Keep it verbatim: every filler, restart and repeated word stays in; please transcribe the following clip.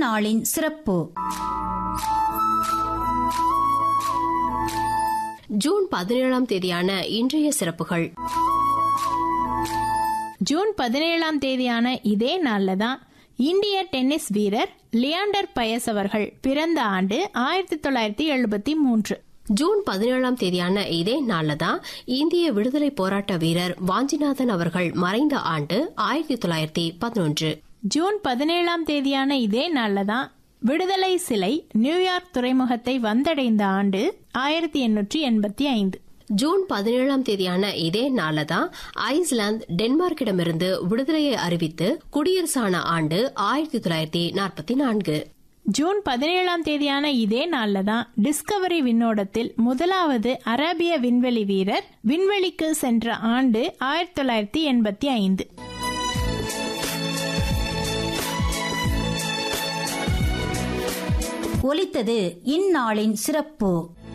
இந்நாளின் சிறப்பு. ஜூன் பதினேழாம் தேதியான இன்றைய சிறப்புகள். ஜூன் பதினேழாம் தேதியான இதே நாள்ல தான் இந்திய டென்னிஸ் வீரர் லியாண்டர் பயஸ் அவர்கள் பிறந்த ஆண்டு ஆயிரத்தி தொள்ளாயிரத்தி எழுபத்தி மூன்று. ஜூன் பதினேழாம் தேதியான இதே நாள்ல தான் இந்திய விடுதலை போராட்ட வீரர் வாஞ்சிநாதன் அவர்கள் மறைந்த ஆண்டு ஆயிரத்தி தொள்ளாயிரத்தி பதினொன்று. ஜூன் பதினேழாம் தேதியான இதே நாள்ல தான் விடுதலை சிலை நியூயார்க் துறைமுகத்தை வந்தடைந்த ஆண்டு ஆயிரத்தி எண்ணூற்றி எண்பத்தி ஐந்து. ஜூன் பதினேழாம் தேதியான இதே நாள்ல தான் ஐஸ்லாந்து டென்மார்க்கிடமிருந்து விடுதலையை அறிவித்து குடியரசான ஆண்டு ஆயிரத்தி தொள்ளாயிரத்தி நாற்பத்தி நான்கு. ஜூன் பதினேழாம் தேதியான இதே நாள்ல தான் டிஸ்கவரி விண்ணோடத்தில் முதலாவது அரேபிய விண்வெளி வீரர் விண்வெளிக்கு சென்ற ஆண்டு ஆயிரத்தி தொள்ளாயிரத்தி எண்பத்தி ஐந்து. ஒலித்தது இந்நாளின் சிறப்பு.